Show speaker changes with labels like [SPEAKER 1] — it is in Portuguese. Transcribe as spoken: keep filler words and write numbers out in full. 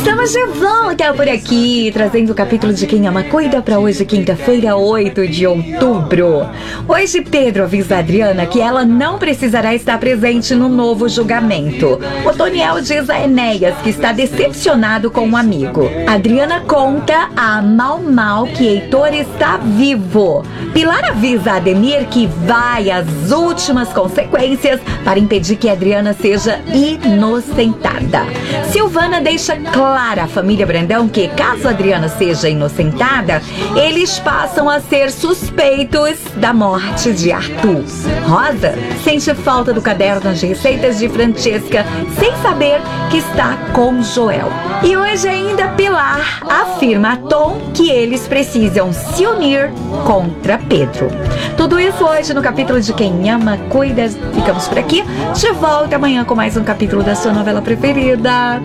[SPEAKER 1] Estamos de volta por aqui, trazendo o capítulo de Quem Ama Cuida para hoje, quinta-feira, oito de outubro. Hoje, Pedro avisa a Adriana que ela não precisará estar presente no novo julgamento. Otoniel diz a Enéas que está decepcionado com um amigo. Adriana conta a Mal Mal que Heitor está vivo. Pilar avisa a Ademir que vai às últimas consequências para impedir que Adriana seja inocentada. Silvana deixa clara à família Brandão que, caso Adriana seja inocentada, eles passam a ser suspeitos da morte de Arthur. Rosa sente falta do caderno de receitas de Francesca, sem saber que está com Joel. E hoje ainda Pilar afirma a Tom que eles precisam se unir contra Pedro. Tudo isso hoje no capítulo de Quem Ama Cuida. Ficamos por aqui. De volta amanhã com mais um capítulo da sua novela preferida.